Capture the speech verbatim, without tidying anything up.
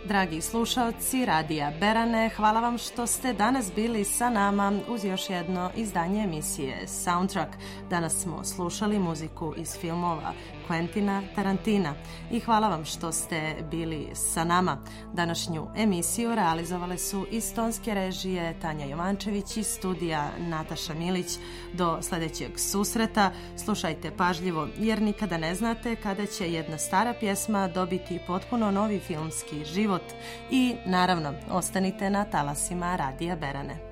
Dragi slušaoci Radija Berane, hvala vam što ste danas bili sa nama uz još jedno izdanje emisije Soundtrack. Danas smo slušali muziku iz filmova Quentina Tarantina i hvala vam što ste bili sa nama. Današnju emisiju realizovale su iz tonske režije Tanja Jovančević i studija Nataša Milić. Do sljedećeg susreta slušajte pažljivo jer nikada ne znate kada će jedna stara pjesma dobiti potpuno novi filmski život. I naravno, ostanite na talasima Radija Berane.